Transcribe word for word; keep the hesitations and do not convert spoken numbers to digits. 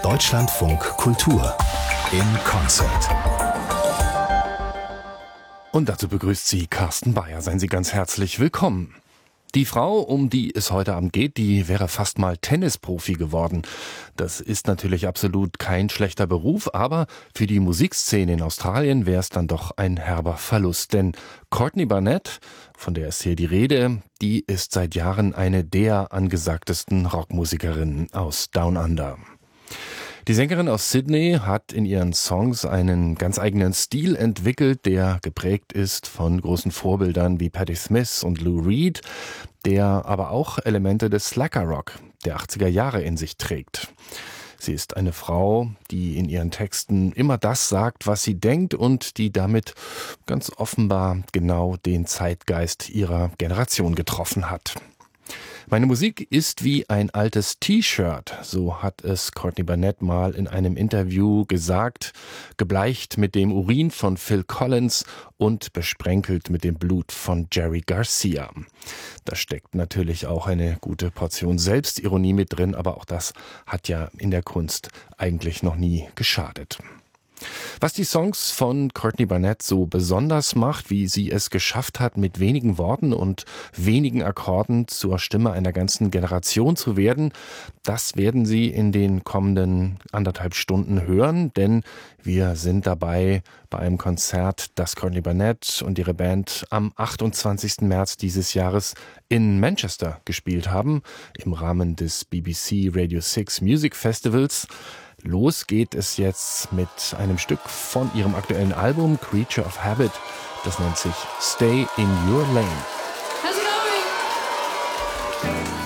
Deutschlandfunk Kultur in Konzert. Und dazu begrüßt Sie Carsten Bayer. Seien Sie ganz herzlich willkommen. Die Frau, um die es heute Abend geht, die wäre fast mal Tennisprofi geworden. Das ist natürlich absolut kein schlechter Beruf, aber für die Musikszene in Australien wäre es dann doch ein herber Verlust. Denn Courtney Barnett, von der ist hier die Rede, die ist seit Jahren eine der angesagtesten Rockmusikerinnen aus Down Under. Die Sängerin aus Sydney hat in ihren Songs einen ganz eigenen Stil entwickelt, der geprägt ist von großen Vorbildern wie Patti Smith und Lou Reed, der aber auch Elemente des Slacker Rock der achtziger Jahre in sich trägt. Sie ist eine Frau, die in ihren Texten immer das sagt, was sie denkt und die damit ganz offenbar genau den Zeitgeist ihrer Generation getroffen hat. Meine Musik ist wie ein altes T-Shirt, so hat es Courtney Barnett mal in einem Interview gesagt, gebleicht mit dem Urin von Phil Collins und besprenkelt mit dem Blut von Jerry Garcia. Da steckt natürlich auch eine gute Portion Selbstironie mit drin, aber auch das hat ja in der Kunst eigentlich noch nie geschadet. Was die Songs von Courtney Barnett so besonders macht, wie sie es geschafft hat, mit wenigen Worten und wenigen Akkorden zur Stimme einer ganzen Generation zu werden, das werden Sie in den kommenden anderthalb Stunden hören, denn wir sind dabei bei einem Konzert, das Courtney Barnett und ihre Band am achtundzwanzigsten März dieses Jahres in Manchester gespielt haben, im Rahmen des B B C Radio six Music Festivals. Los geht es jetzt mit einem Stück von ihrem aktuellen Album Creature of Habit. Das nennt sich Stay in Your Lane. How's it going?